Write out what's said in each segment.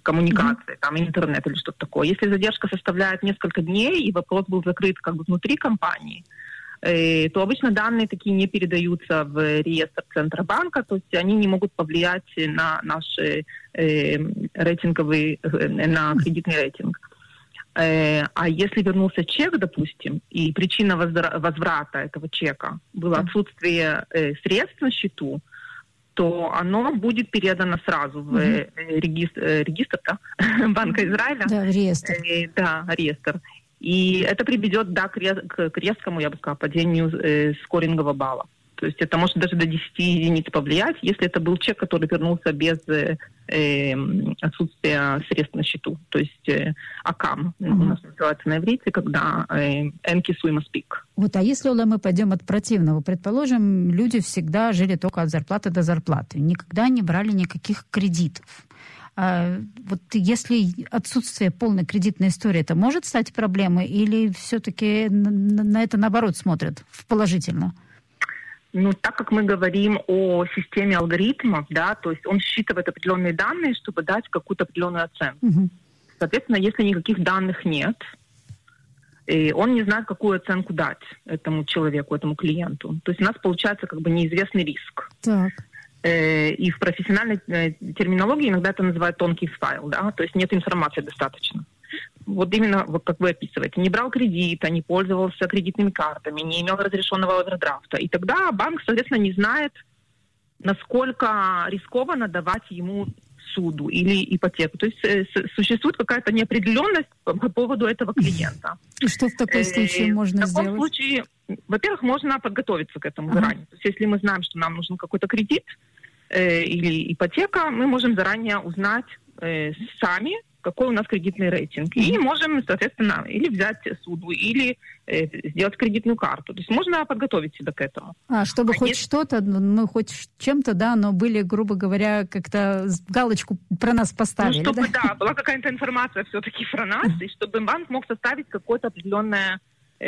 коммуникации, там интернет или что-то такое. Если задержка составляет несколько дней и вопрос был закрыт как бы внутри компании, то обычно данные такие не передаются в реестр Центробанка, то есть они не могут повлиять на наши рейтинговый, на кредитный рейтинг. А если вернулся чек, допустим, и причина возврата этого чека было отсутствие средств на счету, то оно будет передано сразу в регистр Банка Израиля. Да, в реестр. Реестр. И это приведет, к резкому, я бы сказала, падению скорингового балла. То есть это может даже до 10 единиц повлиять, если это был чек, который вернулся без отсутствия средств на счету. То есть АКАМ у нас называется на иврите, когда «энки суй маспик». Вот, а если мы пойдем от противного? Предположим, люди всегда жили только от зарплаты до зарплаты, никогда не брали никаких кредитов. Вот если отсутствие полной кредитной истории, это может стать проблемой или все-таки на это наоборот смотрят положительно? Ну, так как мы говорим о системе алгоритмов, да, то есть он считывает определенные данные, чтобы дать какую-то определенную оценку. Соответственно, если никаких данных нет, он не знает, какую оценку дать этому человеку, этому клиенту. То есть у нас получается как бы неизвестный риск. Так. И в профессиональной терминологии иногда это называют тонкий файл, да, то есть нет информации достаточно. Вот именно, вот как вы описываете, не брал кредита, не пользовался кредитными картами, не имел разрешенного овердрафта. И тогда банк, соответственно, не знает, насколько рискованно давать ему суду или ипотеку. То есть существует какая-то неопределенность по поводу этого клиента. И что в таком случае можно сделать? В таком случае, во-первых, можно подготовиться к этому заранее. То есть если мы знаем, что нам нужен какой-то кредит или ипотека, мы можем заранее узнать сами, какой у нас кредитный рейтинг. И можем, соответственно, или взять суду, или сделать кредитную карту. То есть можно подготовить себя к этому. Чтобы хоть что-то, мы хоть чем-то, да, но были, грубо говоря, как-то галочку про нас поставили. Ну, чтобы, была какая-то информация все-таки про нас, и чтобы банк мог составить какое-то определенное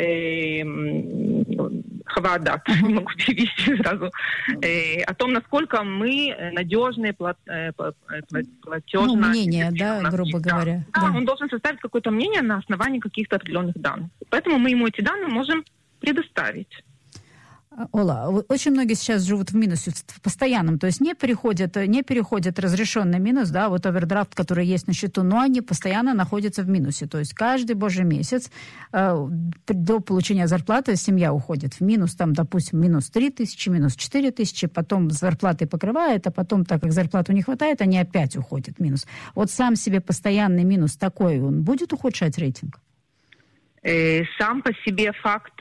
хаваадат, не могу перевести сразу, о том, насколько мы надежные, платежные. Мнение, да, грубо говоря. Да, он должен составить какое-то мнение на основании каких-то определенных данных. Поэтому мы ему эти данные можем предоставить. Ола, очень многие сейчас живут в минусе, в постоянном, то есть не переходят разрешенный минус, да, вот овердрафт, который есть на счету, но они постоянно находятся в минусе, то есть каждый божий месяц до получения зарплаты семья уходит в минус, там, допустим, минус 3 тысячи, минус 4 тысячи, потом зарплаты покрывает, а потом, так как зарплату не хватает, они опять уходят в минус. Вот сам себе постоянный минус такой, он будет ухудшать рейтинг? Сам по себе факт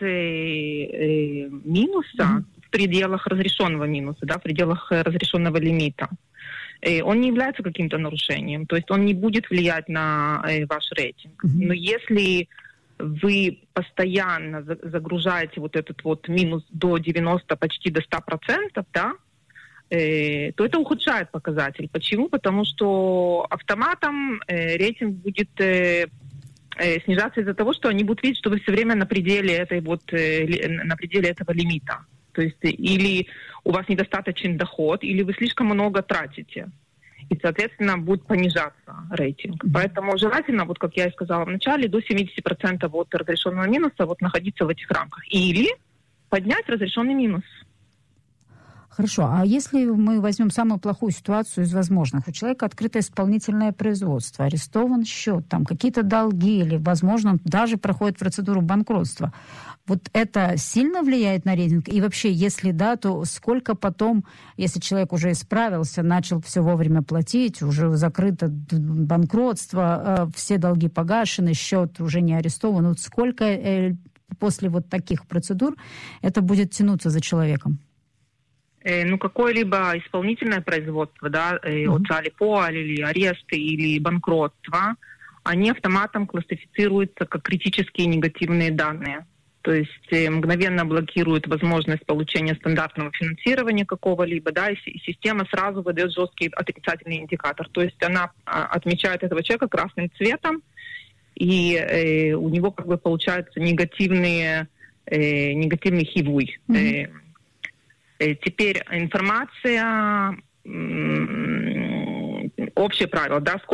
минуса в пределах разрешенного минуса, да, в пределах разрешенного лимита, он не является каким-то нарушением, то есть он не будет влиять на ваш рейтинг. Но если вы постоянно загружаете вот этот вот минус до 90, почти до 100%, да, то это ухудшает показатель. Почему? Потому что автоматом рейтинг будет снижаться из-за того, что они будут видеть, что вы все время на пределе на пределе этого лимита. То есть или у вас недостаточный доход, или вы слишком много тратите. И, соответственно, будет понижаться рейтинг. Поэтому желательно, вот как я и сказала в начале, до 70% от разрешенного минуса находиться в этих рамках. Или поднять разрешенный минус. Хорошо, а если мы возьмем самую плохую ситуацию из возможных, у человека открыто исполнительное производство, арестован счет, там какие-то долги, или, возможно, он даже проходит процедуру банкротства, вот это сильно влияет на рейтинг? И вообще, если да, то сколько потом, если человек уже исправился, начал все вовремя платить, уже закрыто банкротство, все долги погашены, счет уже не арестован, вот сколько после вот таких процедур это будет тянуться за человеком? Какое-либо исполнительное производство, да, оцалипоаль или аресты, или банкротство, они автоматом классифицируются как критические негативные данные. То есть мгновенно блокируют возможность получения стандартного финансирования какого-либо, да, и система сразу выдает жесткий отрицательный индикатор. То есть она отмечает этого человека красным цветом, и у него как бы получается негативный хивуй. Теперь информация, общее правило, да, сколько